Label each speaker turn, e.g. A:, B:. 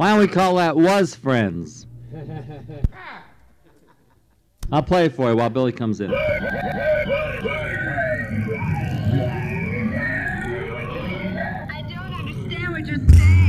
A: Why don't we call that Was Friends? I'll play it for you while Billy comes in.